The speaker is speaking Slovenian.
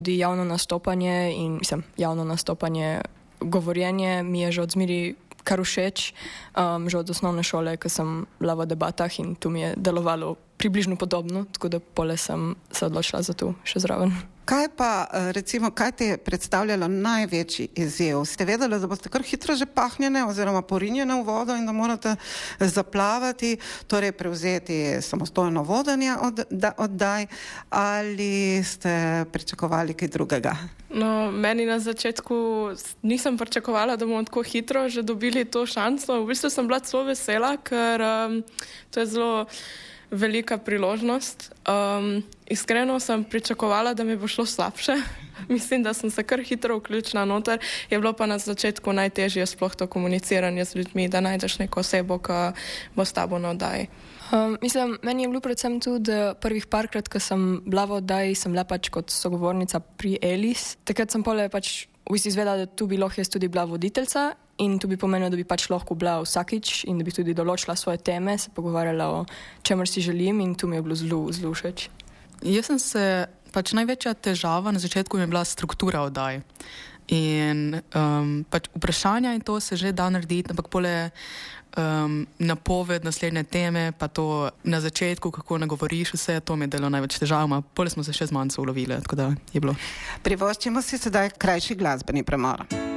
Tudi javno nastopanje, govorjenje mi je že od zmeri kar všeč, že od osnovne šole, ko sem bila v debatah in tu mi je delovalo približno podobno, tako da pole sem se odločila za to še zraven. Kaj pa, recimo, kaj ti je predstavljalo največji izziv? Ste vedeli, da boste kar hitro že pahnjene oziroma porinjene v vodo in da morate zaplavati, torej prevzeti samostojno vodenje oddaj, ali ste pričakovali kaj drugega? No, meni na začetku nisem pričakovala, da bomo tako hitro že dobili to šanso. V bistvu sem bila celo vesela, ker to je zelo velika priložnost. Iskreno sem pričakovala, da mi bo šlo slabše. Mislim, da sem se kar hitro vključila noter. Je bilo pa na začetku najtežje sploh to komuniciranje z ljudmi, da najdeš neko osebo, ki bo s tabo na oddaji. Meni je bilo predvsem tudi prvih parkrat, ko sem bila v oddaji, sem bila pač kot sogovornica pri Elis. Takrat sem pole pač izvedela, da tu bi lahko jaz tudi bila voditeljica in tu bi pomenilo, da bi pač lahko bila vsakič in da bi tudi določila svoje teme, se pogovarjala o čemer si želim in tu mi je bilo zelo všeč. Jaz sem se, pač največja težava na začetku mi je bila struktura oddaj. In pač vprašanja in to se že da narediti, ampak pole napoved naslednje teme, pa to na začetku, kako nagovoriš vse, to mi je delo največ težav, pole smo se še z manjco ulovili, tako da je bilo. Privoščimo si sedaj krajši glasbeni premor.